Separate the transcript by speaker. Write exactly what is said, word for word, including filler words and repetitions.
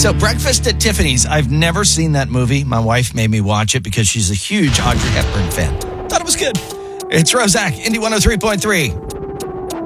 Speaker 1: So, Breakfast at Tiffany's. I've never seen that movie. My wife made me watch it because she's a huge Audrey Hepburn fan. Thought it was good. It's Roszak, Indy one oh three point three.